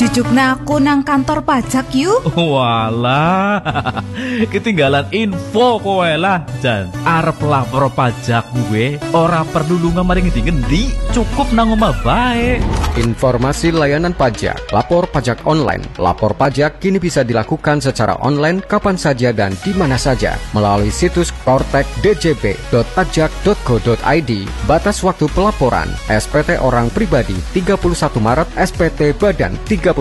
jujukna aku nang kantor pajak yuk. Walah, ketinggalan info kowe lah, Jan. Arep lapor pajak gue, ora perlu lunga mari ngendi-ngendi, cukup nang omah bae. Informasi layanan pajak, lapor pajak online. Lapor pajak kini bisa dilakukan secara online kapan saja dan di mana saja melalui situs kortekdjp.pajak.go.id. Batas waktu pelaporan: SPT orang pribadi 31 Maret, SPT badan 31